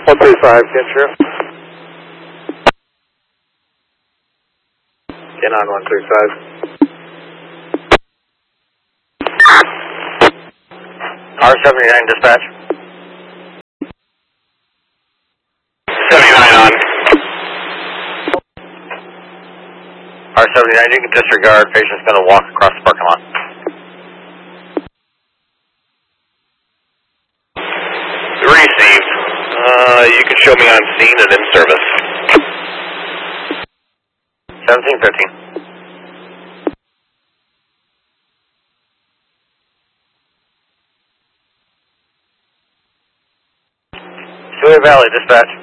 135, Kinshiro. Get on 135. R79 dispatch. 79 on. R79, you can disregard. Patient's going to walk across the parking lot. Received. You can show me on scene and in service. 1715. Cedar Valley, dispatch.